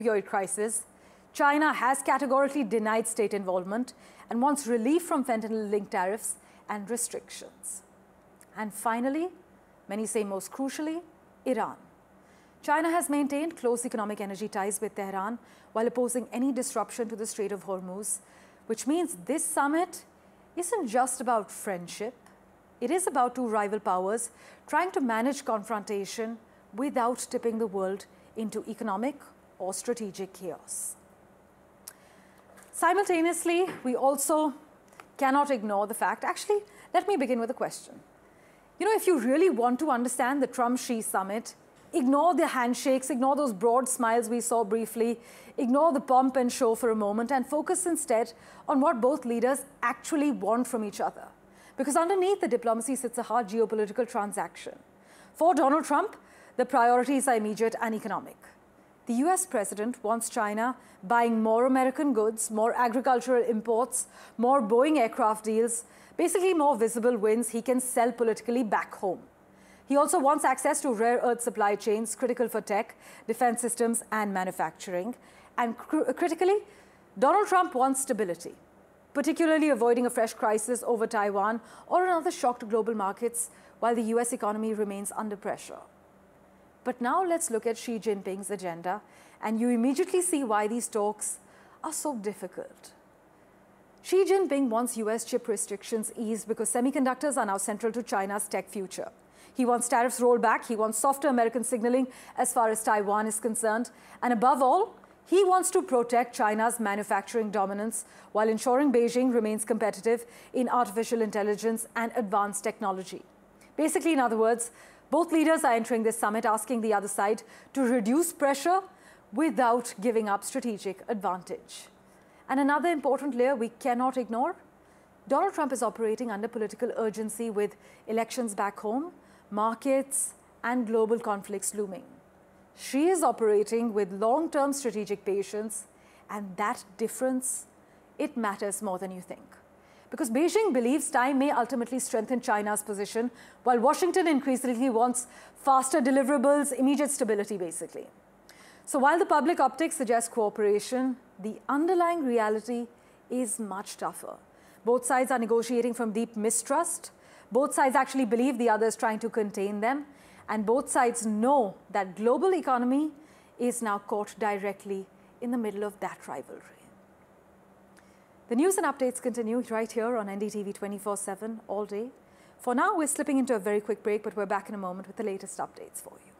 opioid crisis, China has categorically denied state involvement and wants relief from fentanyl-linked tariffs and restrictions. And finally, many say most crucially, Iran. China has maintained close economic energy ties with Tehran while opposing any disruption to the Strait of Hormuz, which means this summit isn't just about friendship. It is about two rival powers trying to manage confrontation without tipping the world into economic or strategic chaos. Simultaneously, we also cannot ignore the fact, actually, let me begin with a question. You know, if you really want to understand the Trump-Xi summit, ignore the handshakes, ignore those broad smiles we saw briefly, ignore the pomp and show for a moment, and focus instead on what both leaders actually want from each other. Because underneath the diplomacy sits a hard geopolitical transaction. For Donald Trump, the priorities are immediate and economic. The US president wants China buying more American goods, more agricultural imports, more Boeing aircraft deals, basically more visible wins he can sell politically back home. He also wants access to rare earth supply chains critical for tech, defense systems, and manufacturing. And critically, Donald Trump wants stability, particularly avoiding a fresh crisis over Taiwan or another shock to global markets while the US economy remains under pressure. But now let's look at Xi Jinping's agenda, and you immediately see why these talks are so difficult. Xi Jinping wants US chip restrictions eased because semiconductors are now central to China's tech future. He wants tariffs rolled back, he wants softer American signaling as far as Taiwan is concerned, and above all, he wants to protect China's manufacturing dominance while ensuring Beijing remains competitive in artificial intelligence and advanced technology. Basically, in other words, both leaders are entering this summit asking the other side to reduce pressure without giving up strategic advantage. And another important layer we cannot ignore, Donald Trump is operating under political urgency with elections back home, markets, and global conflicts looming. Xi is operating with long-term strategic patience, and that difference, it matters more than you think. Because Beijing believes time may ultimately strengthen China's position, while Washington increasingly wants faster deliverables, immediate stability, basically. So while the public optics suggests cooperation, the underlying reality is much tougher. Both sides are negotiating from deep mistrust. Both sides actually believe the other is trying to contain them. And both sides know that global economy is now caught directly in the middle of that rivalry. The news and updates continue right here on NDTV 24/7 all day. For now, we're slipping into a very quick break, but we're back in a moment with the latest updates for you.